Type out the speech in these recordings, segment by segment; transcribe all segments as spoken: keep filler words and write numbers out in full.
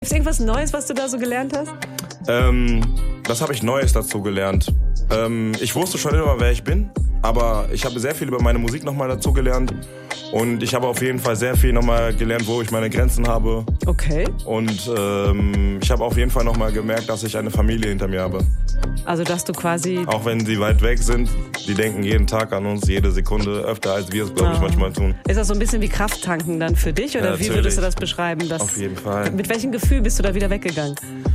Ist irgendwas Neues, was du da so gelernt hast? Ähm, das habe ich Neues dazu gelernt. Ähm, ich wusste schon immer, wer ich bin, aber ich habe sehr viel über meine Musik nochmal dazu gelernt. Und ich habe auf jeden Fall sehr viel nochmal gelernt, wo ich meine Grenzen habe. Okay. Und ähm, ich habe auf jeden Fall nochmal gemerkt, dass ich eine Familie hinter mir habe. Also, dass du quasi... Auch wenn sie weit weg sind, die denken jeden Tag an uns, jede Sekunde, öfter als wir es, glaube ich, Oh. manchmal tun. Ist das so ein bisschen wie Krafttanken dann für dich? Oder Ja, wie würdest natürlich. du das beschreiben? Dass, Auf jeden Fall. Mit welchem Gefühl bist du da wieder weggegangen?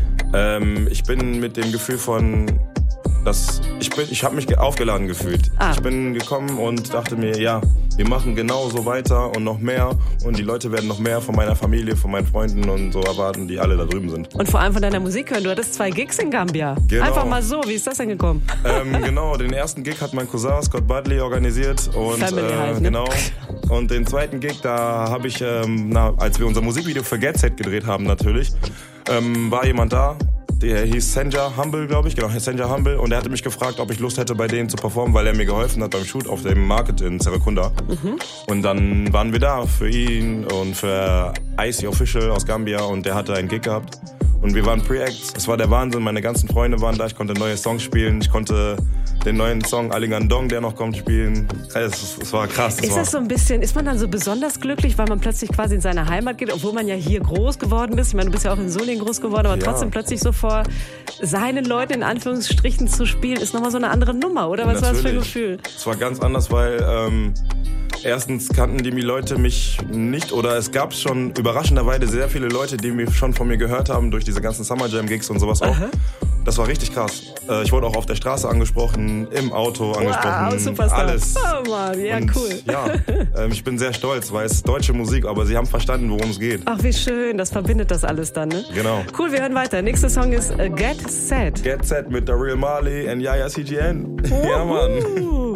Ähm, ich bin mit dem Gefühl von... dass ich bin, ich habe mich aufgeladen gefühlt. Ah. Ich bin gekommen und dachte mir, ja, wir machen genauso weiter und noch mehr. Und die Leute werden noch mehr von meiner Familie, von meinen Freunden und so erwarten, die alle da drüben sind. Und vor allem von deiner Musik hören. Du hattest zwei Gigs in Gambia. Genau. Einfach mal so. Wie ist das denn gekommen? Ähm, genau, den ersten Gig hat mein Cousin Scott Budley organisiert. Und, Family äh, halt, ne? Genau. Und den zweiten Gig, da habe ich, ähm, na, als wir unser Musikvideo für Get Set gedreht haben natürlich, ähm, war jemand da. Der hieß Senja Humble, glaube ich. Genau, Senja Humble. Und er hatte mich gefragt, ob ich Lust hätte, bei denen zu performen, weil er mir geholfen hat beim Shoot auf dem Market in Serekunda. Mhm. Und dann waren wir da für ihn und für Icy Official aus Gambia. Und der hatte einen Gig gehabt. Und wir waren Pre-Acts. Es war der Wahnsinn. Meine ganzen Freunde waren da. Ich konnte neue Songs spielen. Ich konnte den neuen Song Alingandong, der noch kommt, spielen. Es, es war krass. Ist war das so ein bisschen, ist man dann so besonders glücklich, weil man plötzlich quasi in seine Heimat geht, obwohl man ja hier groß geworden ist? Ich meine, du bist ja auch in Solingen groß geworden, aber Ja. trotzdem plötzlich so vor seinen Leuten in Anführungsstrichen zu spielen, ist nochmal so eine andere Nummer, oder? Was war das für ein Gefühl? Es war ganz anders, weil ähm, erstens kannten die Leute mich nicht oder es gab schon überraschenderweise sehr viele Leute, die mich schon von mir gehört haben durch diese ganzen Summer Jam Gigs und sowas auch. Aha. Das war richtig krass. Äh, ich wurde auch auf der Straße angesprochen, im Auto angesprochen, Wow, Superstar. alles. Oh Mann, ja, und, cool. Ja, ähm, ich bin sehr stolz, weil es ist deutsche Musik, aber sie haben verstanden, worum es geht. Ach, wie schön, das verbindet das alles dann, ne? Genau. Cool, wir hören weiter. Nächster Song ist äh, Get Set. Get Set mit The Real Marley und Yaya C G N. Ja, Mann. Uh.